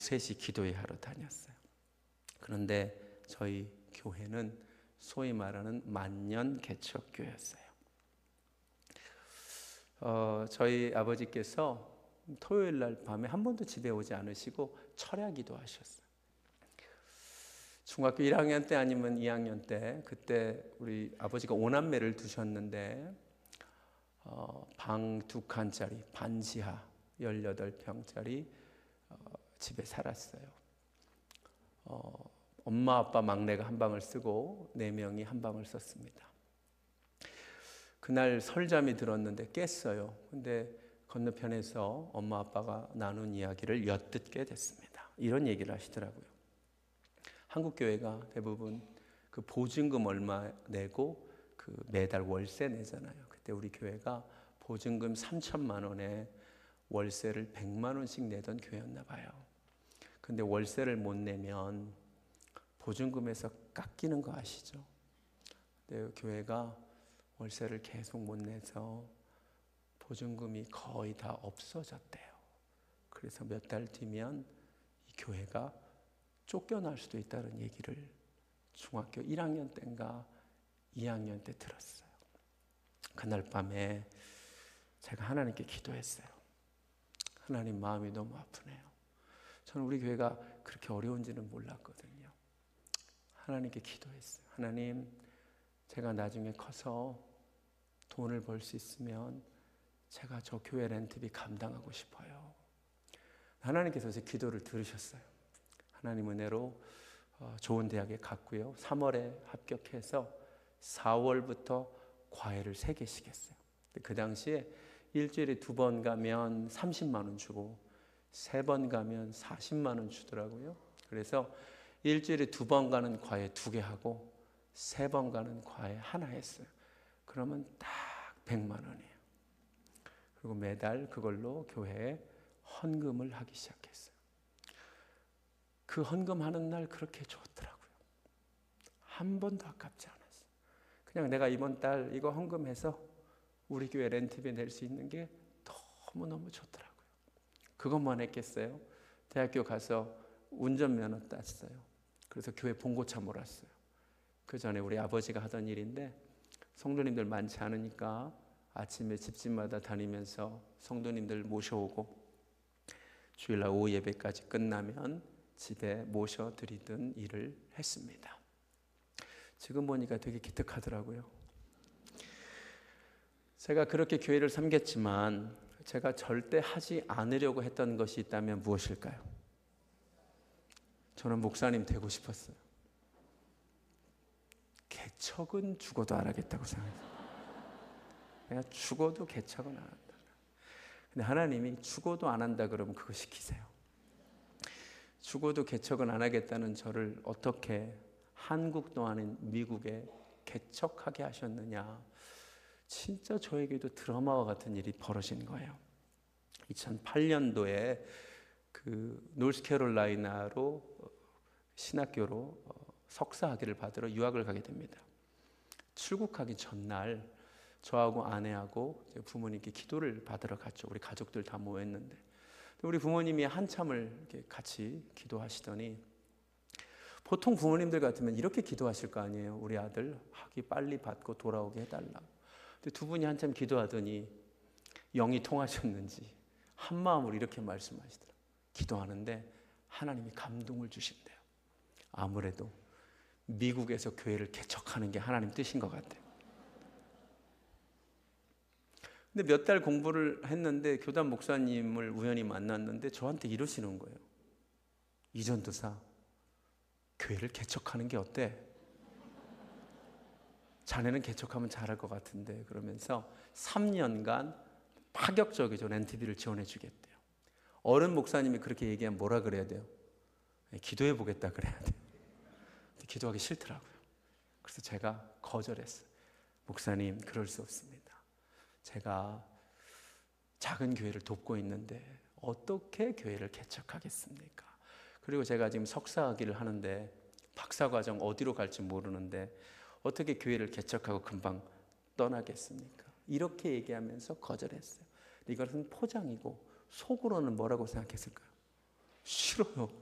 셋이 기도회 하러 다녔어요. 그런데 저희 교회는 소위 말하는 만년 개척교회였어요. 저희 아버지께서 토요일 날 밤에 한 번도 집에 오지 않으시고 철야 기도하셨어요. 중학교 1학년 때 아니면 2학년 때, 그때 우리 아버지가 5남매를 두셨는데 방 2칸짜리 반지하 18평짜리 집에 살았어요. 엄마 아빠 막내가 한 방을 쓰고 4명이 한 방을 썼습니다. 그날 설잠이 들었는데 깼어요. 근데 건너편에서 엄마 아빠가 나눈 이야기를 엿듣게 됐습니다. 이런 얘기를 하시더라고요. 한국 교회가 대부분 그 보증금 얼마 내고 그 매달 월세 내잖아요. 그때 우리 교회가 보증금 3천만 원에 월세를 100만 원씩 내던 교회였나 봐요. 근데 월세를 못 내면 보증금에서 깎이는 거 아시죠? 근데 교회가 월세를 계속 못 내서 보증금이 거의 다 없어졌대요. 그래서 몇 달 뒤면 이 교회가 쫓겨날 수도 있다는 얘기를 중학교 1학년 때인가 2학년 때 들었어요. 그날 밤에 제가 하나님께 기도했어요. 하나님, 마음이 너무 아프네요. 저는 우리 교회가 그렇게 어려운지는 몰랐거든요. 하나님께 기도했어요. 하나님, 제가 나중에 커서 돈을 벌 수 있으면 제가 저 교회 렌트비 감당하고 싶어요. 하나님께서 제 기도를 들으셨어요. 하나님 은혜로 좋은 대학에 갔고요. 3월에 합격해서 4월부터 과외를 3개씩 했어요. 그 당시에 일주일에 2번 가면 30만 원 주고 3번 가면 40만 원 주더라고요. 그래서 일주일에 2번 가는 과외 2개 하고 3번 가는 과외 하나 했어요. 그러면 딱 100만 원이에요. 그리고 매달 그걸로 교회에 헌금을 하기 시작했어요. 그 헌금하는 날 그렇게 좋더라고요. 한 번도 아깝지 않았어요. 그냥 내가 이번 달 이거 헌금해서 우리 교회 렌트비 낼 수 있는 게 너무너무 좋더라고요. 그것만 했겠어요? 대학교 가서 운전면허 땄어요. 그래서 교회 봉고차 몰았어요. 그 전에 우리 아버지가 하던 일인데 성도님들 많지 않으니까 아침에 집집마다 다니면서 성도님들 모셔오고 주일날 오후 예배까지 끝나면 집에 모셔드리던 일을 했습니다. 지금 보니까 되게 기특하더라고요. 제가 그렇게 교회를 섬겼지만 제가 절대 하지 않으려고 했던 것이 있다면 무엇일까요? 저는 목사님 되고 싶었어요. 개척은 죽어도 안 하겠다고 생각했어요. 내가 죽어도 개척은 안 한다. 근데 하나님이 죽어도 안 한다 그러면 그거 시키세요. 죽어도 개척은 안 하겠다는 저를 어떻게 한국도 아닌 미국에 개척하게 하셨느냐. 진짜 저에게도 드라마와 같은 일이 벌어진 거예요. 2008년도에 그 노스캐롤라이나로 신학교로 석사학위를 받으러 유학을 가게 됩니다. 출국하기 전날 저하고 아내하고 부모님께 기도를 받으러 갔죠. 우리 가족들 다 모였는데 우리 부모님이 한참을 이렇게 같이 기도하시더니 보통 부모님들 같으면 이렇게 기도하실 거 아니에요. 우리 아들 학위 빨리 받고 돌아오게 해달라. 근데 두 분이 한참 기도하더니 영이 통하셨는지 한 마음으로 이렇게 말씀하시더라고요. 기도하는데 하나님이 감동을 주신대요. 아무래도 미국에서 교회를 개척하는 게 하나님 뜻인 것 같아요. 근데 몇 달 공부를 했는데 교단 목사님을 우연히 만났는데 저한테 이러시는 거예요. 이전도사, 교회를 개척하는 게 어때? 자네는 개척하면 잘할 것 같은데 그러면서 3년간 파격적이죠. 렌트비를 지원해 주겠대요. 어른 목사님이 그렇게 얘기하면 뭐라 그래야 돼요? 기도해 보겠다 그래야 돼요. 근데 기도하기 싫더라고요. 그래서 제가 거절했어요. 목사님, 그럴 수 없습니다. 제가 작은 교회를 돕고 있는데 어떻게 교회를 개척하겠습니까? 그리고 제가 지금 석사학위를 하는데 박사과정 어디로 갈지 모르는데 어떻게 교회를 개척하고 금방 떠나겠습니까? 이렇게 얘기하면서 거절했어요. 이것은 포장이고 속으로는 뭐라고 생각했을까요? 싫어요.